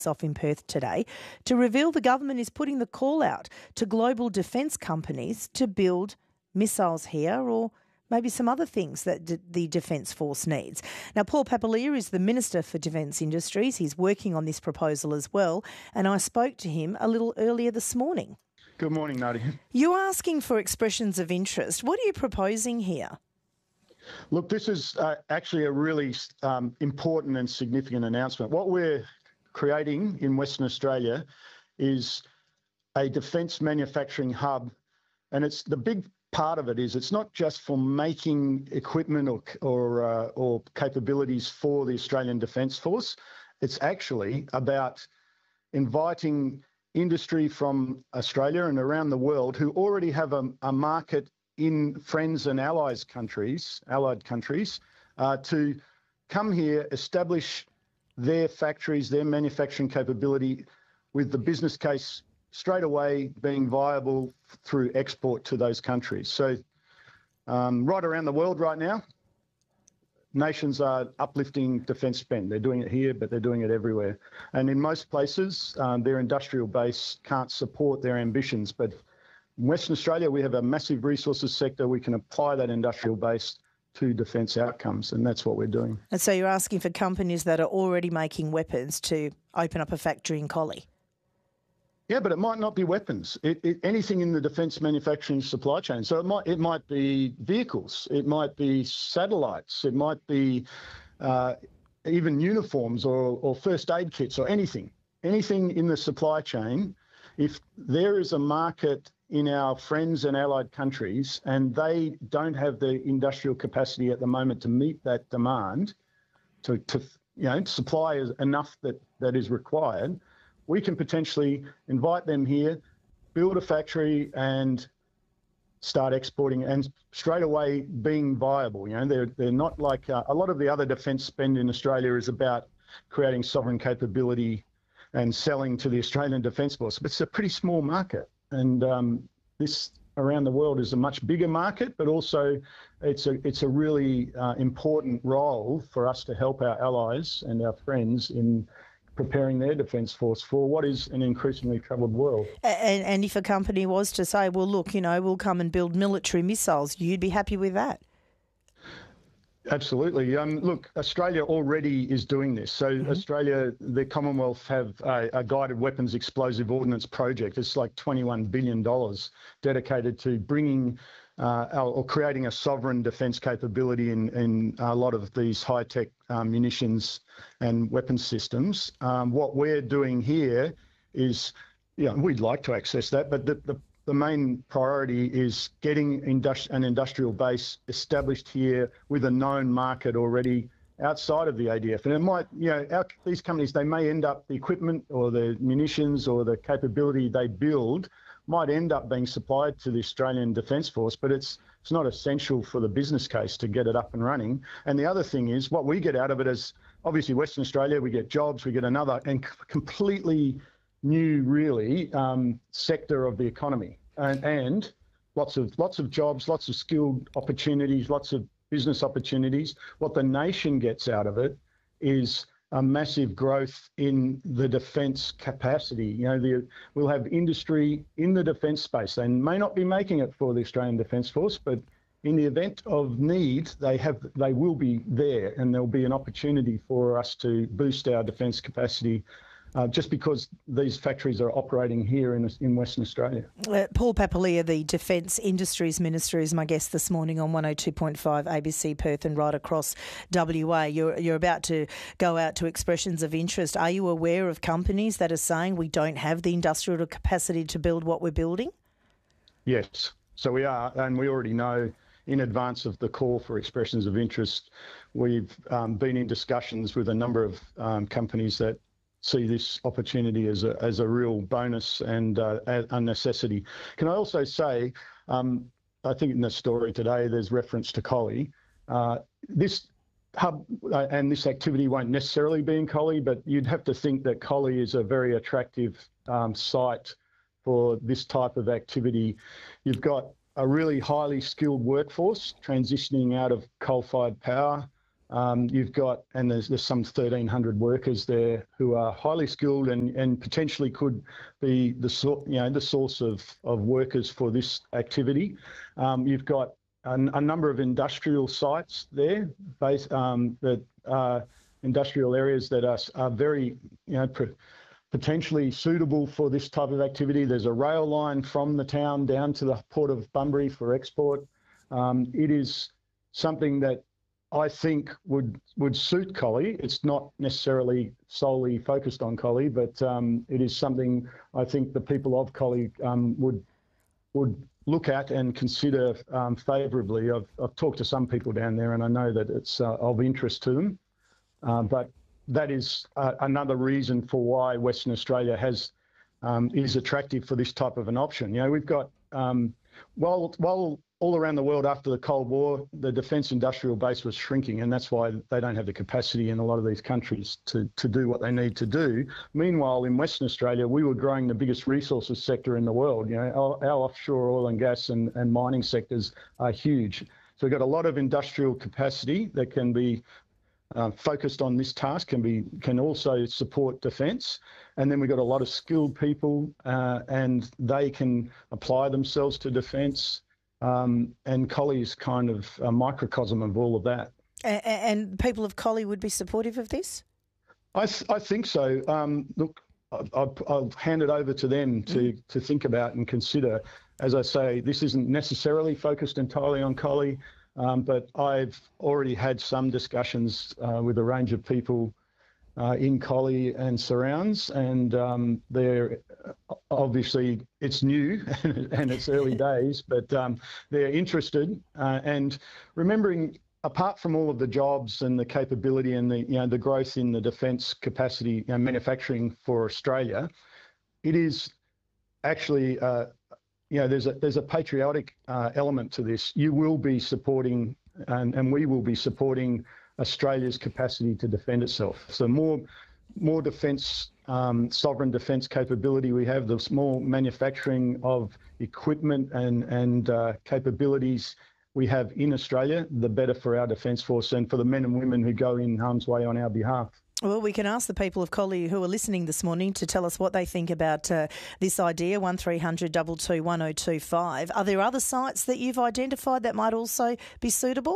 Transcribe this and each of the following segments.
off in Perth today to reveal the government is putting the call out to global defence companies to build missiles here or maybe some other things that the Defence Force needs. Now, Paul Papalia is the Minister for Defence Industries. He's working on this proposal as well, and I spoke to him a little earlier this morning. Good morning, Nadia. You're asking for expressions of interest. What are you proposing here? Look, this is actually a really important and significant announcement. What we're creating in Western Australia is a defence manufacturing hub, and it's the big part of it is it's not just for making equipment or capabilities for the Australian Defence Force. It's actually about inviting industry from Australia and around the world who already have a market in friends and allied countries, to come here, establish their factories, their manufacturing capability, with the business case straight away being viable through export to those countries. So right around the world right now, nations are uplifting defence spend. They're doing it here, but they're doing it everywhere. And in most places, their industrial base can't support their ambitions. But in Western Australia, we have a massive resources sector. We can apply that industrial base to defence outcomes, and that's what we're doing. And so you're asking for companies that are already making weapons to open up a factory in Collie? Yeah, but it might not be weapons. Anything in the defence manufacturing supply chain. So it might be vehicles, it might be satellites, it might be even uniforms or first aid kits or anything in the supply chain. If there is a market in our friends and allied countries and they don't have the industrial capacity at the moment to meet that demand, to supply enough that is required, we can potentially invite them here, build a factory and start exporting and straight away being viable. They're not like a lot of the other defence spend in Australia is about creating sovereign capability and selling to the Australian Defence Force. But it's a pretty small market. And this around the world is a much bigger market, but also it's a really important role for us to help our allies and our friends in preparing their defence force for what is an increasingly troubled world. And if a company was to say, well, look, we'll come and build military missiles, you'd be happy with that? Absolutely. Look, Australia already is doing this. So Australia, the Commonwealth have a guided weapons explosive ordnance project. It's like $21 billion dedicated to bringing or creating a sovereign defence capability in a lot of these high-tech munitions and weapons systems. What we're doing here is, we'd like to access that, but the main priority is getting an industrial base established here with a known market already outside of the ADF. And it might, these companies, they may end up, the equipment or the munitions or the capability they build might end up being supplied to the Australian Defence Force, but it's not essential for the business case to get it up and running. And the other thing is, what we get out of it is, obviously Western Australia, we get jobs, we get another and completely new, really, sector of the economy. And lots of jobs, lots of skilled opportunities, lots of business opportunities. What the nation gets out of it is a massive growth in the defence capacity. We'll have industry in the defence space. They may not be making it for the Australian Defence Force, but in the event of need, they will be there, and there'll be an opportunity for us to boost our defence capacity just because these factories are operating here in Western Australia. Paul Papalia, the Defence Industries Minister, is my guest this morning on 102.5 ABC Perth and right across WA. You're about to go out to expressions of interest. Are you aware of companies that are saying we don't have the industrial capacity to build what we're building? Yes, so we are, and we already know in advance of the call for expressions of interest, we've been in discussions with a number of companies that see this opportunity as a real bonus and a necessity. Can I also say, I think in the story today, there's reference to Collie. This hub and this activity won't necessarily be in Collie, but you'd have to think that Collie is a very attractive site for this type of activity. You've got a really highly skilled workforce transitioning out of coal-fired power. You've got, and there's some 1,300 workers there who are highly skilled and potentially could be the source of workers for this activity. You've got a number of industrial sites there, that are industrial areas that are very, potentially suitable for this type of activity. There's a rail line from the town down to the port of Bunbury for export. It is something that I think would suit Collie. It's not necessarily solely focused on Collie, but it is something I think the people of Collie would look at and consider favourably. I've talked to some people down there, and I know that it's of interest to them. But that is another reason for why Western Australia is attractive for this type of an option. We've got while all around the world after the Cold War, the defence industrial base was shrinking, and that's why they don't have the capacity in a lot of these countries to do what they need to do. Meanwhile, in Western Australia, we were growing the biggest resources sector in the world. Our offshore oil and gas and mining sectors are huge. So we've got a lot of industrial capacity that can be focused on this task, can also support defence. And then we've got a lot of skilled people and they can apply themselves to defence. And Collie's kind of a microcosm of all of that. And people of Collie would be supportive of this? I think so. Look, I'll hand it over to them to think about and consider. As I say, this isn't necessarily focused entirely on Collie, but I've already had some discussions with a range of people in Collie and surrounds, and they're obviously, it's new and it's early days, but they're interested. And remembering, apart from all of the jobs and the capability and the growth in the defence capacity and manufacturing for Australia, it is actually there's a patriotic element to this. You will be supporting, and we will be supporting Australia's capacity to defend itself. So more defence, sovereign defence capability we have, the more manufacturing of equipment and capabilities we have in Australia, the better for our Defence Force and for the men and women who go in harm's way on our behalf. Well, we can ask the people of Collie who are listening this morning to tell us what they think about this idea, 1300 22 1025. Are there other sites that you've identified that might also be suitable?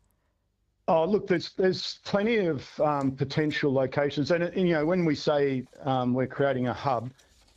Oh, look, there's plenty of potential locations. And when we say we're creating a hub,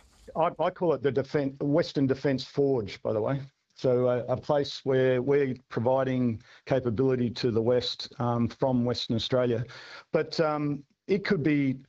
I call it the Western Defence Forge, by the way. So a place where we're providing capability to the West from Western Australia. But it could be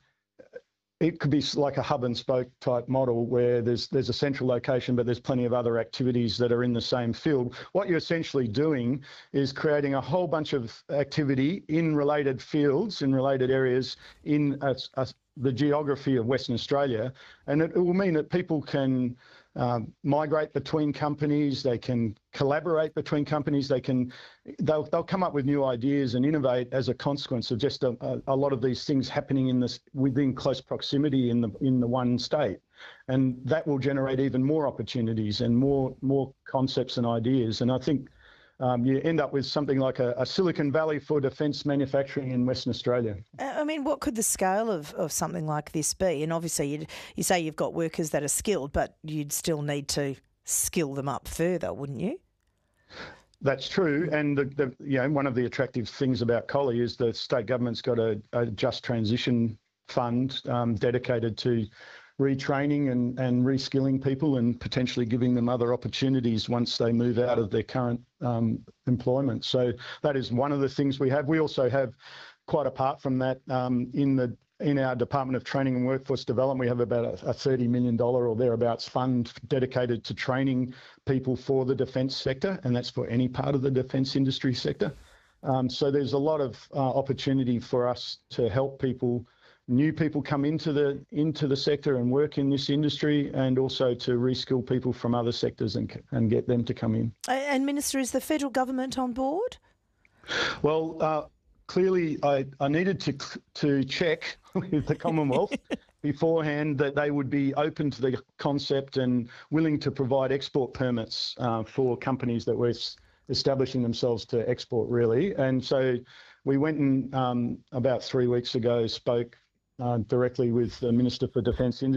like a hub and spoke type model where there's a central location, but there's plenty of other activities that are in the same field. What you're essentially doing is creating a whole bunch of activity in related fields, in related areas in the geography of Western Australia. And it will mean that people can migrate between companies, they can collaborate between companies, they'll come up with new ideas and innovate as a consequence of just a lot of these things happening within close proximity in the one state. And that will generate even more opportunities and more concepts and ideas. And I think you end up with something like a Silicon Valley for defence manufacturing in Western Australia. I mean, what could the scale of something like this be? And obviously you say you've got workers that are skilled, but you'd still need to skill them up further, wouldn't you? That's true. And one of the attractive things about Collie is the state government's got a just transition fund dedicated to retraining and reskilling people and potentially giving them other opportunities once they move out of their current employment. So that is one of the things we have. We also have, quite apart from that, in our Department of Training and Workforce Development, we have about a $30 million or thereabouts fund dedicated to training people for the defence sector, and that's for any part of the defence industry sector. So there's a lot of opportunity for us to help new people come into the sector and work in this industry, and also to reskill people from other sectors and get them to come in. And Minister, is the federal government on board? Well, clearly I needed to check with the Commonwealth beforehand that they would be open to the concept and willing to provide export permits for companies that were establishing themselves to export, really. And so We went and about 3 weeks ago spoke directly with the Minister for Defence